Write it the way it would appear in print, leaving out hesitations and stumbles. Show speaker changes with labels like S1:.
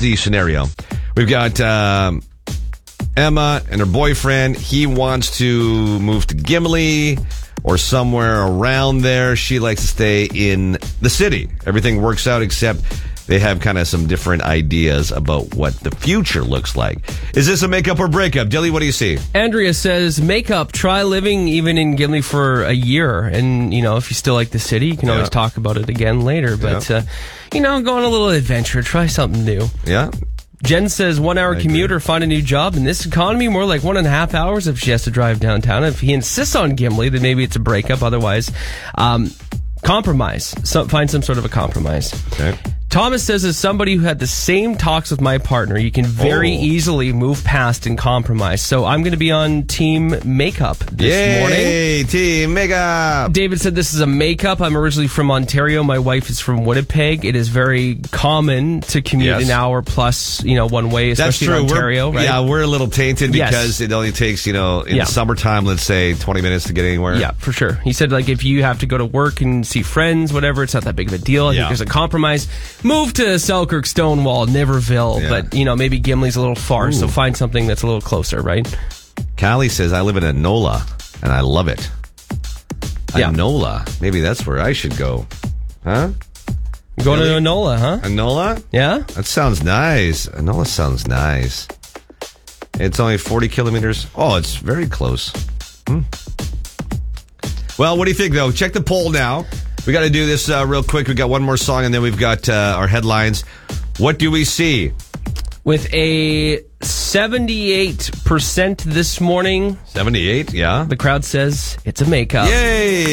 S1: the scenario. We've got Emma and her boyfriend. He wants to move to Gimli or somewhere around there. She likes to stay in the city. Everything works out except they have kind of some different ideas about what the future looks like. Is this a makeup or breakup? Dilly, what do you see?
S2: Andrea says, makeup, try living even in Gimli for a year. And, if you still like the city, you can always talk about it again later. But, go on a little adventure. Try something new.
S1: Yeah.
S2: Jen says 1 hour commute or find a new job. In this economy, more like 1.5 hours if she has to drive downtown. If he insists on Gimli, then maybe it's a breakup. Otherwise, compromise. Find some sort of a compromise.
S1: Okay.
S2: Thomas says, as somebody who had the same talks with my partner, you can very easily move past and compromise. So I'm going to be on team makeup this morning.
S1: Yay, team makeup.
S2: David said, this is a makeup. I'm originally from Ontario. My wife is from Winnipeg. It is very common to commute an hour plus, one way, especially in Ontario.
S1: Right? Yeah, we're a little tainted because it only takes, in the summertime, let's say 20 minutes to get anywhere.
S2: Yeah, for sure. He said, if you have to go to work and see friends, whatever, it's not that big of a deal. I think there's a compromise. Move to Selkirk, Stonewall, Niverville, but, maybe Gimli's a little far, so find something that's a little closer, right?
S1: Callie says, I live in Enola, and I love it. Enola. Maybe that's where I should go. Huh?
S2: Going to Enola, huh?
S1: Enola?
S2: Yeah?
S1: That sounds nice. Enola sounds nice. It's only 40 kilometers. Oh, it's very close. Well, what do you think, though? Check the poll now. We got to do this real quick. We got one more song, and then we've got our headlines. What do we see?
S2: With a 78% this morning.
S1: 78, yeah.
S2: The crowd says it's a makeup.
S1: Yay!